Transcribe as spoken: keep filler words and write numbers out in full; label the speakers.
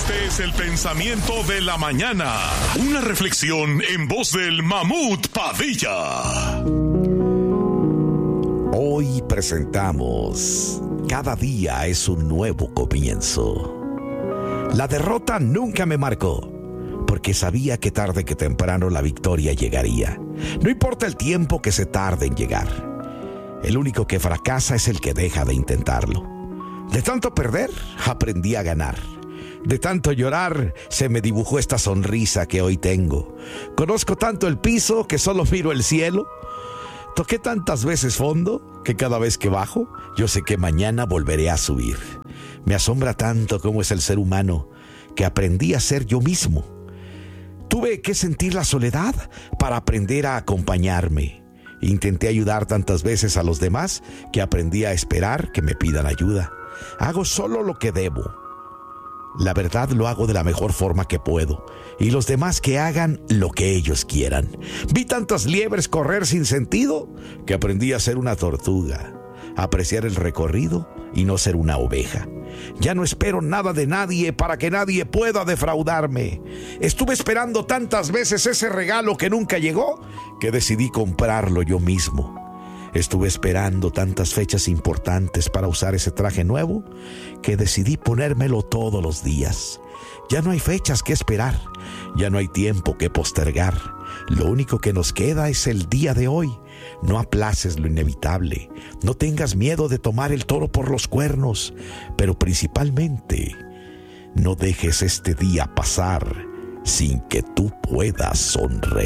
Speaker 1: Este es el pensamiento de la mañana. Una reflexión en voz del Mamut Padilla.
Speaker 2: Hoy presentamos Cada día es un nuevo comienzo. La derrota nunca me marcó, porque sabía que tarde que temprano la victoria llegaría. No importa el tiempo que se tarde en llegar. El único que fracasa es el que deja de intentarlo. De tanto perder, aprendí a ganar. De tanto llorar, se me dibujó esta sonrisa que hoy tengo. Conozco tanto el piso que solo miro el cielo. Toqué tantas veces fondo que cada vez que bajo, yo sé que mañana volveré a subir. Me asombra tanto cómo es el ser humano que aprendí a ser yo mismo. Tuve que sentir la soledad para aprender a acompañarme. Intenté ayudar tantas veces a los demás que aprendí a esperar que me pidan ayuda. Hago solo lo que debo. La verdad lo hago de la mejor forma que puedo, y los demás que hagan lo que ellos quieran. Vi tantas liebres correr sin sentido que aprendí a ser una tortuga, a apreciar el recorrido y no ser una oveja. Ya no espero nada de nadie para que nadie pueda defraudarme. Estuve esperando tantas veces ese regalo que nunca llegó que decidí comprarlo yo mismo. Estuve esperando tantas fechas importantes para usar ese traje nuevo que decidí ponérmelo todos los días. Ya no hay fechas que esperar, ya no hay tiempo que postergar. Lo único que nos queda es el día de hoy. No aplaces lo inevitable, no tengas miedo de tomar el toro por los cuernos, pero principalmente no dejes este día pasar sin que tú puedas sonreír.